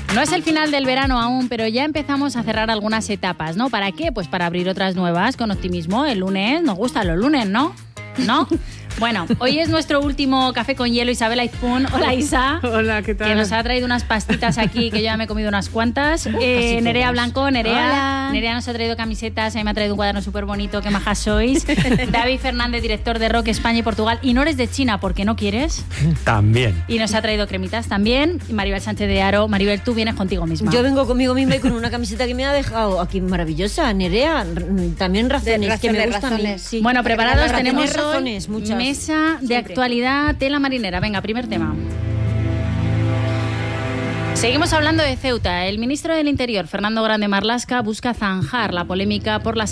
No es el final del verano aún, pero ya empezamos a cerrar algunas etapas, ¿no? ¿Para qué? Pues para abrir otras nuevas con optimismo. El lunes, nos gustan los lunes, ¿no? ¿No? Bueno, hoy es nuestro último café con hielo, Isabel Aizpún. Hola, Isa. Hola, ¿qué tal? Que nos ha traído unas pastitas aquí, que yo ya me he comido unas cuantas. Nerea Blanco, Nerea nos ha traído camisetas, a mí me ha traído un cuaderno súper bonito, qué majas sois. David Fernández, director de Rock España y Portugal. Y no eres de China, ¿porque no quieres? También. Y nos ha traído cremitas también. Y Maribel Sánchez de Aro. Maribel, tú vienes contigo misma. Yo vengo conmigo misma y con una camiseta que me ha dejado aquí maravillosa. Nerea, también razones que me gustan a mí. Sí. Bueno, preparados, tenemos razones, hoy muchas. mesa de Siempre. actualidad, tela marinera. Venga, primer tema. Seguimos hablando de Ceuta. El ministro del Interior, Fernando Grande Marlaska, busca zanjar la polémica por las